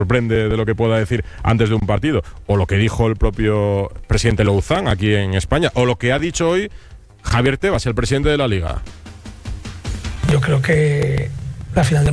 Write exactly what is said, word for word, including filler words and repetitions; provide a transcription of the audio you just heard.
sorprende de lo que pueda decir antes de un partido, o lo que dijo el propio presidente Louzán aquí en España, o lo que ha dicho hoy Javier Tebas, el presidente de la Liga. Yo creo que la final de